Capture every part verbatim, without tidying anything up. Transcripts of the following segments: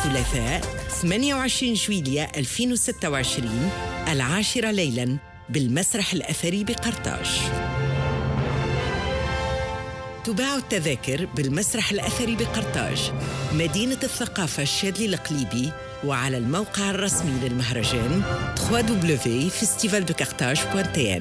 الثلاثاء ثمانية وعشرين جويلية ألفين وستة وعشرين العاشرة ليلاً بالمسرح الأثري بقرطاج. تباع التذاكر بالمسرح الأثري بقرطاج، مدينة الثقافة الشاذلي القليبي، وعلى الموقع الرسمي للمهرجان دبليو دبليو دبليو دوت فيستيفال دو كارتاج دوت تي ان.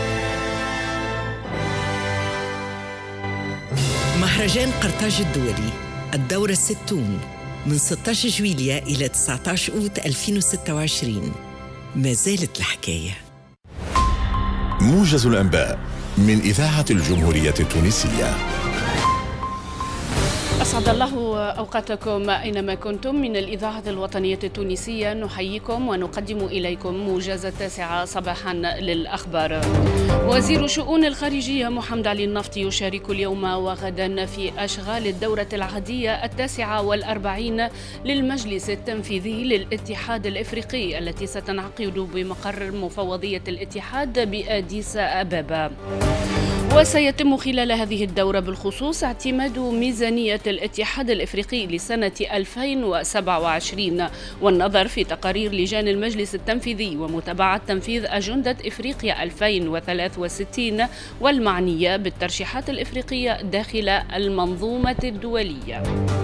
مهرجان قرطاج الدولي الدورة الستون من ستة عشر جويلية إلى تسعة عشر أوت ألفين وستة وعشرين. ما زالت الحكاية. موجز الأنباء من إذاعة الجمهورية التونسية. أسعد الله أوقاتكم أينما كنتم. من الإذاعة الوطنية التونسية نحييكم ونقدم إليكم موجز التاسعة صباحا للأخبار. وزير شؤون الخارجية محمد علي النفطي يشارك اليوم وغدا في أشغال الدورة العادية التاسعة والأربعين للمجلس التنفيذي للاتحاد الإفريقي التي ستنعقد بمقر مفوضية الاتحاد بأديس أبابا. وسيتم خلال هذه الدورة بالخصوص اعتماد ميزانية الاتحاد الإفريقي لسنة ألفين وسبعة وعشرين والنظر في تقارير لجان المجلس التنفيذي ومتابعة تنفيذ أجندة إفريقيا ألفين وثلاثة وستين والمعنية بالترشيحات الإفريقية داخل المنظومة الدولية.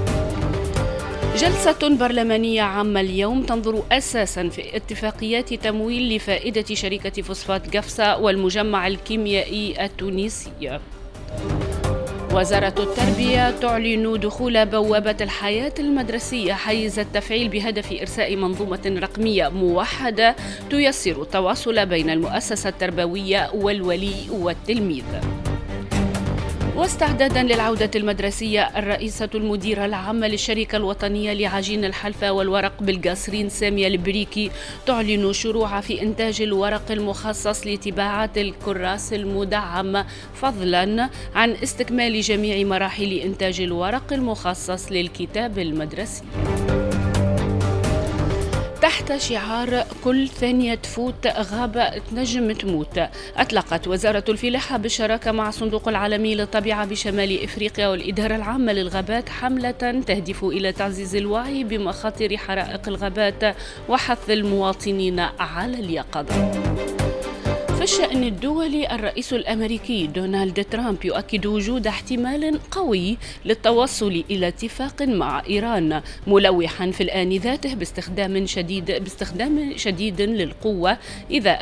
جلسة برلمانية عامة اليوم تنظر أساساً في اتفاقيات تمويل لفائدة شركة فوسفات قفصة والمجمع الكيميائي التونسي. وزارة التربية تعلن دخول بوابة الحياة المدرسية حيز التفعيل بهدف إرساء منظومة رقمية موحدة تيسر التواصل بين المؤسسة التربوية والولي والتلميذ. واستعدادا للعودة المدرسية، الرئيسة المديرة العامة للشركة الوطنية لعجين الحلفة والورق بالقصرين سامية البريكي تعلن شروع في إنتاج الورق المخصص لطباعة الكراس المدعم فضلا عن استكمال جميع مراحل إنتاج الورق المخصص للكتاب المدرسي. تحت شعار كل ثانية تفوت غابة تنجم تموت، أطلقت وزارة الفلاحة بالشراكة مع الصندوق العالمي للطبيعة بشمال إفريقيا والإدارة العامة للغابات حملة تهدف إلى تعزيز الوعي بمخاطر حرائق الغابات وحث المواطنين على اليقظة. في الشأن الدولي، الرئيس الأمريكي دونالد ترامب يؤكد وجود احتمال قوي للتوصل إلى اتفاق مع إيران، ملوحا في الآن ذاته باستخدام شديد باستخدام شديد للقوة إذا